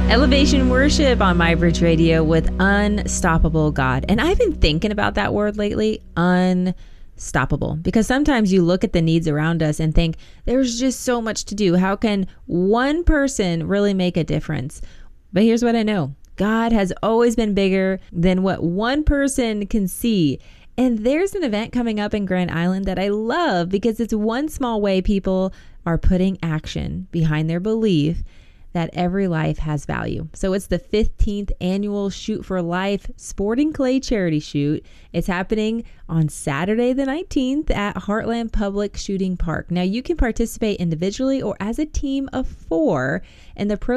Elevation Worship on MyBridge Radio with Unstoppable God. And I've been thinking about that word lately, unstoppable, because sometimes you look at the needs around us and think there's just so much to do. How can one person really make a difference? But here's what I know. God has always been bigger than what one person can see. And there's an event coming up in Grand Island that I love because it's one small way people are putting action behind their belief that every life has value. So it's the 15th annual Shoot for Life Sporting Clay Charity Shoot. It's happening on Saturday the 19th at Heartland Public Shooting Park. Now you can participate individually or as a team of 4, and the